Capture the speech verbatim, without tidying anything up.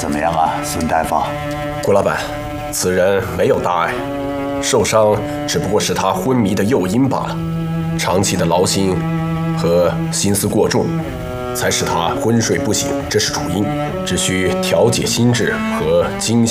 怎么样啊，孙大夫？ 顾老板，此人没有大碍，受伤只不过是他昏迷的诱因罢了。长期的劳心和心思过重，才使他昏睡不醒，这是主因，只需调节心智和精心。